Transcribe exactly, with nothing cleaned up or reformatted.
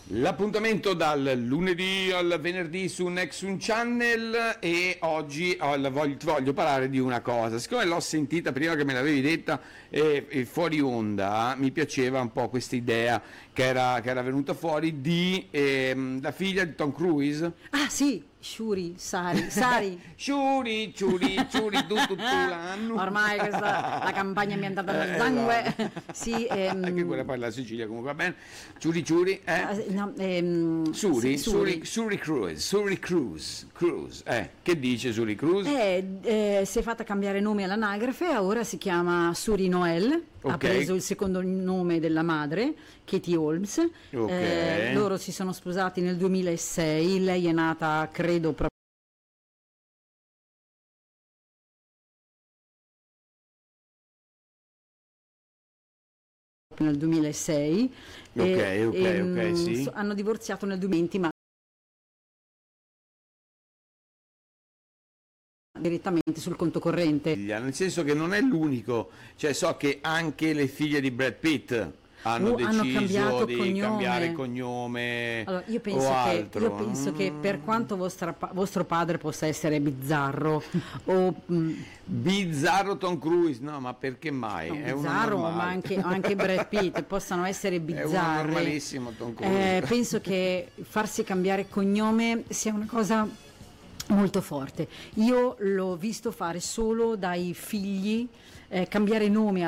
L'appuntamento dal lunedì al venerdì su Nexun Channel e oggi oh, la voglio, voglio parlare di una cosa. Siccome l'ho sentita prima che me l'avevi detta eh, eh, fuori onda, mi piaceva un po' questa idea che era, che era venuta fuori di eh, la figlia di Tom Cruise. Ah sì, Shuri, Sari, Sari. Shuri, Shuri, Shuri, tu, tu, tu, l'anno. Ormai questa, la campagna mi è andata nel Eh, sangue. esatto. Sì, ehm, Anche quella poi la Sicilia comunque va bene. Ciuri Ciuri, eh? ah, no, ehm, Suri, sì, Suri, Suri Cruise, Suri Cruise, Cruise, eh, che dice Suri Cruise? Eh, eh, si è fatta cambiare nome all'anagrafe, ora si chiama Suri Noel, Ok. ha preso il secondo nome della madre, Katie Holmes. Ok. Eh, loro si sono sposati nel duemilasei, lei è nata credo proprio nel duemilasei. Ok, e, ok, e, ok, mm, sì. so- hanno divorziato nel duemilaventi, ma direttamente sul conto corrente. Nel senso che non è l'unico, cioè so che anche le figlie di Brad Pitt hanno Oh, deciso hanno cambiato di cognome. cambiare cognome Allora, io penso, o che, altro. io penso che per quanto vostra pa- vostro padre possa essere bizzarro o mm, Bizzarro Tom Cruise, no, ma perché mai? no, È uno bizzarro, normale. ma anche, anche Brad Pitt possano essere È uno bizzarri. normalissimo Tom Cruise. Eh, penso che farsi cambiare cognome sia una cosa molto forte. Io l'ho visto fare solo dai figli, eh, cambiare nome